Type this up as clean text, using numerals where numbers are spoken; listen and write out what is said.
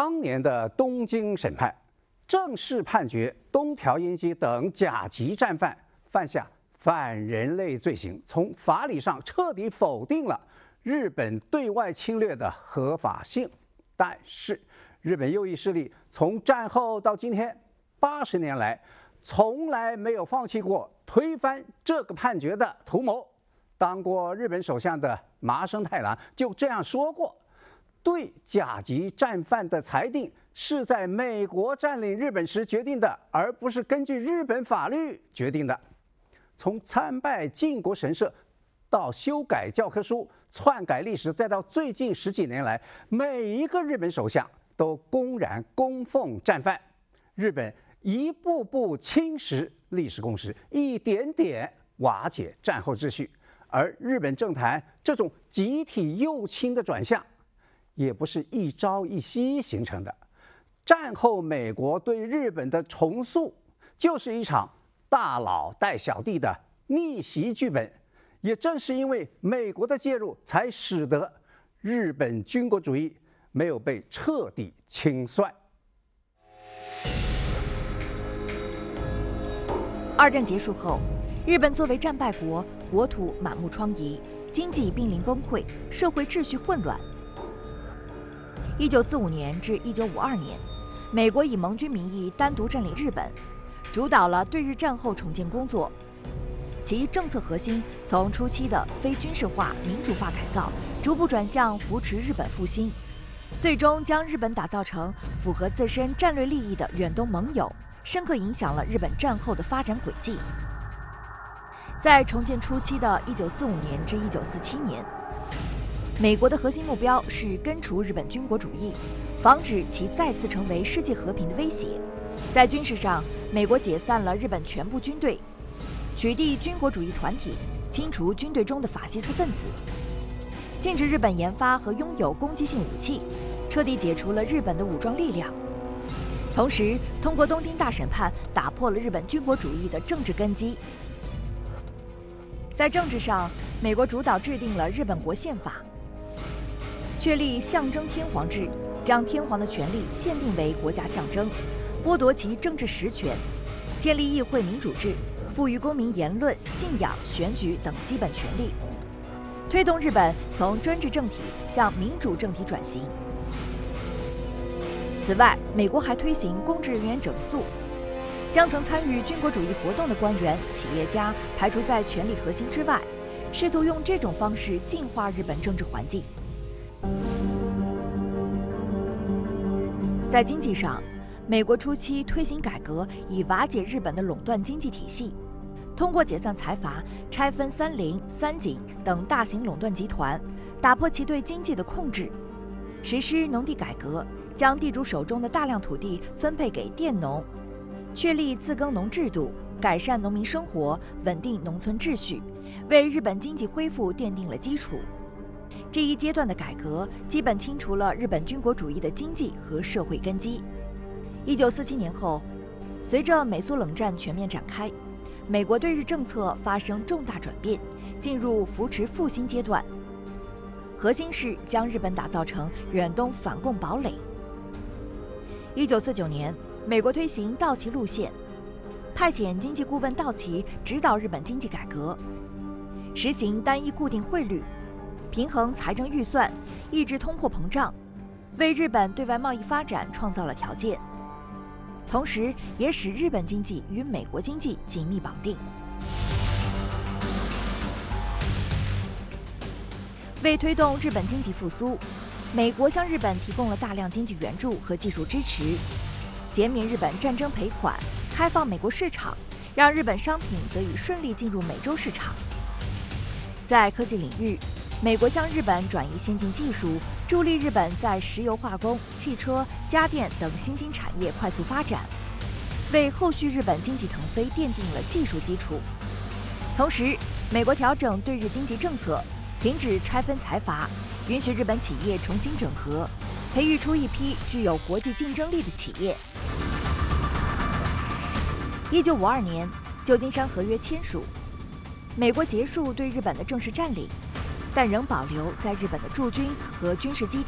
当年的东京审判正式判决东条英机等甲级战犯犯下反人类罪行，从法理上彻底否定了日本对外侵略的合法性。但是，日本右翼势力从战后到今天80年来，从来没有放弃过推翻这个判决的图谋。当过日本首相的麻生太郎就这样说过：对甲级战犯的裁定是在美国占领日本时决定的，而不是根据日本法律决定的。从参拜靖国神社到修改教科书、篡改历史，再到最近10几年来，每一个日本首相都公然供奉战犯。日本一步步侵蚀历史共识，一点点瓦解战后秩序。而日本政坛这种集体右倾的转向，也不是一朝一夕形成的。战后美国对日本的重塑，就是一场大佬带小弟的逆袭剧本。也正是因为美国的介入，才使得日本军国主义没有被彻底清算。 二战结束后，日本作为战败国，国土满目疮痍，经济濒临崩溃，社会秩序混乱。1945年至1952年，美国以盟军名义单独占领日本，主导了对日战后重建工作。其政策核心从初期的非军事化、民主化改造，逐步转向扶持日本复兴，最终将日本打造成符合自身战略利益的远东盟友，深刻影响了日本战后的发展轨迹。在重建初期的1945年至1947年，美国的核心目标是根除日本军国主义，防止其再次成为世界和平的威胁。在军事上，美国解散了日本全部军队，取缔军国主义团体，清除军队中的法西斯分子，禁止日本研发和拥有攻击性武器，彻底解除了日本的武装力量。同时，通过东京大审判，打破了日本军国主义的政治根基。在政治上，美国主导制定了日本国宪法，确立象征天皇制，将天皇的权力限定为国家象征，剥夺其政治实权，建立议会民主制，赋予公民言论、信仰、选举等基本权利，推动日本从专制政体向民主政体转型。此外，美国还推行公职人员整肃，将曾参与军国主义活动的官员、企业家排除在权力核心之外，试图用这种方式净化日本政治环境。在经济上，美国初期推行改革，以瓦解日本的垄断经济体系，通过解散财阀、拆分三菱、三井等大型垄断集团，打破其对经济的控制，实施农地改革，将地主手中的大量土地分配给佃农，确立自耕农制度，改善农民生活，稳定农村秩序，为日本经济恢复奠定了基础。这一阶段的改革基本清除了日本军国主义的经济和社会根基。1947年后，随着美苏冷战全面展开，美国对日政策发生重大转变，进入扶持复兴阶段，核心是将日本打造成远东反共堡垒。1949年，美国推行道奇路线，派遣经济顾问道奇指导日本经济改革，实行单一固定汇率，平衡财政预算，抑制通货膨胀，为日本对外贸易发展创造了条件，同时也使日本经济与美国经济紧密绑定。为推动日本经济复苏，美国向日本提供了大量经济援助和技术支持，减免日本战争赔款，开放美国市场，让日本商品得以顺利进入美洲市场。在科技领域，美国向日本转移先进技术，助力日本在石油化工、汽车、家电等新兴产业快速发展，为后续日本经济腾飞奠定了技术基础。同时，美国调整对日经济政策，停止拆分财阀，允许日本企业重新整合，培育出一批具有国际竞争力的企业。1952年，旧金山合约签署，美国结束对日本的正式占领，但仍保留在日本的驻军和军事基地。